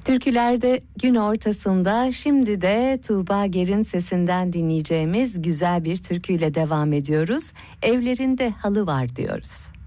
Türkülerde gün ortasında şimdi de Tuğba Ger'in sesinden dinleyeceğimiz güzel bir türküyle devam ediyoruz. Evlerinde halı var diyoruz.